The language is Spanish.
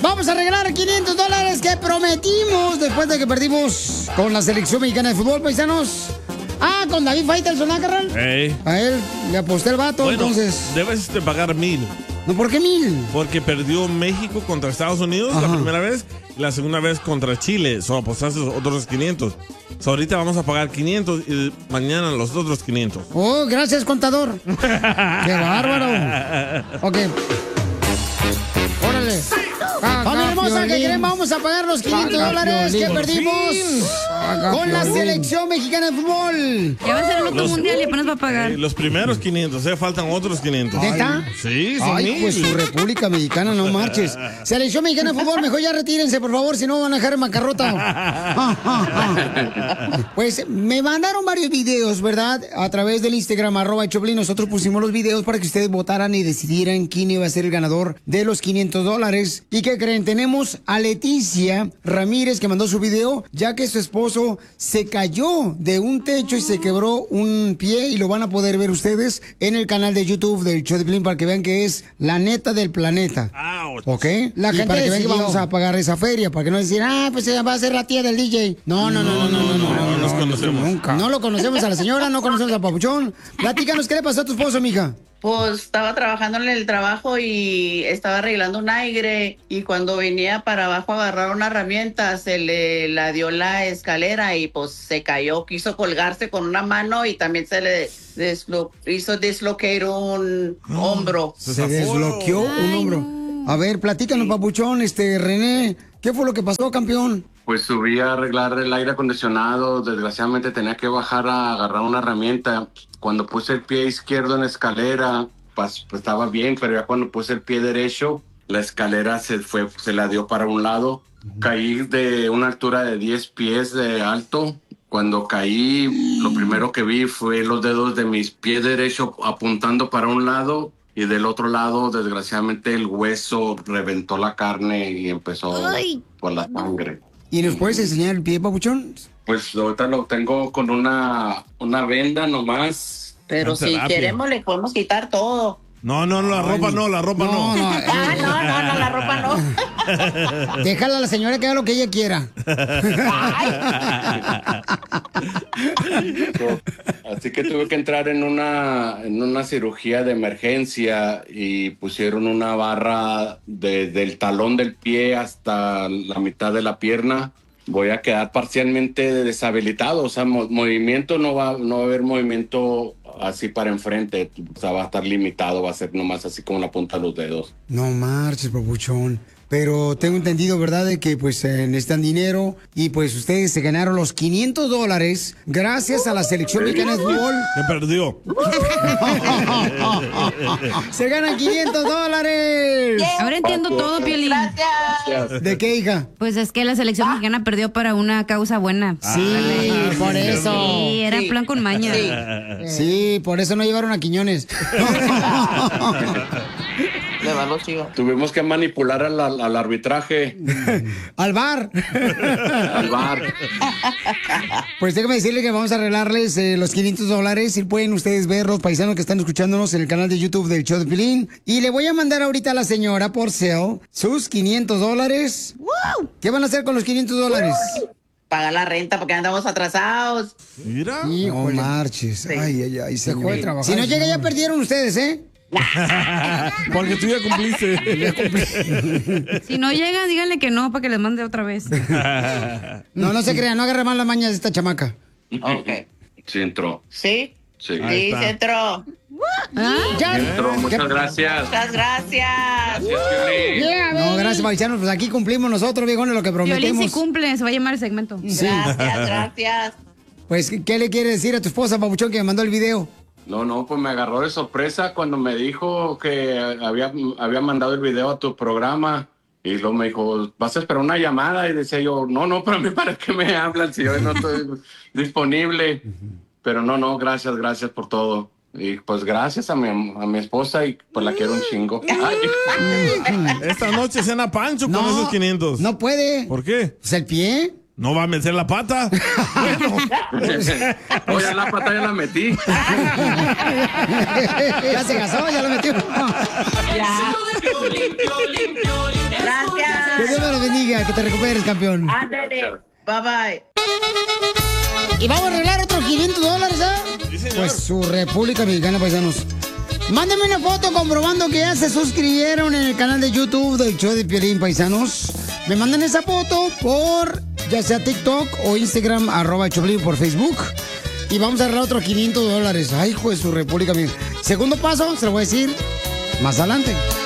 Vamos a regalar $500 que prometimos después de que perdimos con la selección mexicana de fútbol, paisanos. Ah, con David Faitelson, ¿no, carnal? A él le aposté el vato, bueno, entonces. Debes de pagar 1,000. No, ¿por qué 1,000? Porque perdió México contra Estados Unidos la primera vez y la segunda vez contra Chile. Solo apostaste otros 500. Ahorita vamos a pagar 500 y mañana los otros 500. Oh, gracias, contador. ¡Qué bárbaro! Ok. Órale. Familia hermosa, ¿qué creen? Vamos a pagar los $500 que perdimos con la selección mexicana de fútbol. Ya va a ser el otro mundial y apenas va a pagar. Los primeros 500, faltan otros 500. ¿Neta? Sí, son Ay, 1,000. pues su República Mexicana, no marches. Selección mexicana de fútbol, mejor ya retírense, por favor, si no van a dejar en bancarrota. Pues me mandaron varios videos, ¿verdad? A través del Instagram, @Choplin. Nosotros pusimos los videos para que ustedes votaran y decidieran quién iba a ser el ganador de los $500. ¿Y qué creen? Tenemos a Leticia Ramírez que mandó su video, ya que su esposo se cayó de un techo y se quebró un pie, y lo van a poder ver ustedes en el canal de YouTube del show de Piolín para que vean que es la neta del planeta. ¿Ok? La gente para que vean que vamos a pagar esa feria, para que no decir, pues va a ser la tía del DJ. No nos conocemos. Nunca. No lo conocemos a la señora, no conocemos a Papuchón. Platícanos, ¿qué le pasó a tu esposo, mija? Pues estaba trabajando en el trabajo y estaba arreglando un aire, y cuando venía para abajo a agarrar una herramienta se le la dio la escalera y pues se cayó, quiso colgarse con una mano y también se le hizo dislocar un hombro. Se desbloqueó un hombro. A ver, platícanos, Papuchón, René, ¿qué fue lo que pasó, campeón? Pues subí a arreglar el aire acondicionado, desgraciadamente tenía que bajar a agarrar una herramienta. Cuando puse el pie izquierdo en la escalera, pues estaba bien, pero ya cuando puse el pie derecho, la escalera se la dio para un lado. Caí de una altura de 10 pies de alto. Cuando caí, lo primero que vi fue los dedos de mis pies derechos apuntando para un lado, y del otro lado, desgraciadamente, el hueso reventó la carne y empezó por la sangre. ¿Y nos puedes enseñar el pie, Papuchón? Pues ahorita lo tengo con una venda nomás. Pero si queremos le podemos quitar todo. No, la ropa no. No, la ropa no. Déjala a la señora que haga lo que ella quiera. Así que tuve que entrar en una cirugía de emergencia y pusieron una barra del talón del pie hasta la mitad de la pierna. Voy a quedar parcialmente deshabilitado, o sea, movimiento no va a haber movimiento así para enfrente, o sea, va a estar limitado, va a ser nomás así como la punta de los dedos. No marches, Papuchón. Pero tengo entendido, ¿verdad?, de que pues necesitan dinero y pues ustedes se ganaron los $500 gracias a la selección mexicana de fútbol. Que perdió. Se ganan $500. Ahora entiendo todo, Piolín. Gracias. ¿De qué, hija? Pues es que la selección mexicana perdió para una causa buena. Sí, por eso. Sí, era plan con maña. Sí, por eso no llevaron a Quiñones. Le va los chivos. Tuvimos que manipular al arbitraje. Al bar. Al bar. Pues déjame decirle que vamos a arreglarles los $500 y pueden ustedes ver, los paisanos que están escuchándonos en el canal de YouTube del show de Piolín. Y le voy a mandar ahorita a la señora por sale sus $500. ¡Wow! ¿Qué van a hacer con los $500? Pagar la renta porque andamos atrasados. Mira. No marches. Sí. Ay, se Sí. dejó de trabajar. Si no llega, ya perdieron ustedes, ¿eh? Porque tú ya cumpliste. Si no llega, díganle que no para que les mande otra vez. No se crean, no agarre mal las mañas de esta chamaca. Ok. Sí entró. ¿Sí? Sí. Sí, se entró. Ya. Entró, muchas gracias. Muchas gracias. Gracias, Piolín. No, gracias, paisanos. Pues aquí cumplimos nosotros, viejones, lo que Piolín prometemos. sí cumple, se va a llamar el segmento. Sí. Gracias. Pues, ¿qué le quiere decir a tu esposa, Papuchón, que me mandó el video? No, pues me agarró de sorpresa cuando me dijo que había mandado el video a tu programa. Y luego me dijo, ¿vas a esperar una llamada? Y decía yo, no, para mí, ¿para qué me hablan si yo no estoy disponible? Pero no, gracias por todo. Y pues gracias a mi esposa, y pues la quiero un chingo. Ay. Esta noche cena Pancho con esos 500. No puede. ¿Por qué? ¿Es el pie? ¿No va a meter la pata? Oye, la pata ya la metí. Ya se casó, ya lo metió. Gracias. Que Dios me lo bendiga, que te recuperes, campeón. Ándale. Bye bye. Y vamos a arreglar otros $500, ¿eh? Sí, señor. Pues su República Mexicana, paisanos. Mándenme una foto comprobando que ya se suscribieron en el canal de YouTube del show de Piolín, paisanos. Me mandan esa foto por ya sea TikTok o Instagram, @Choplin por Facebook. Y vamos a arreglar otros $500. Ay, hijo de su República Mexicana. Segundo paso, se lo voy a decir más adelante.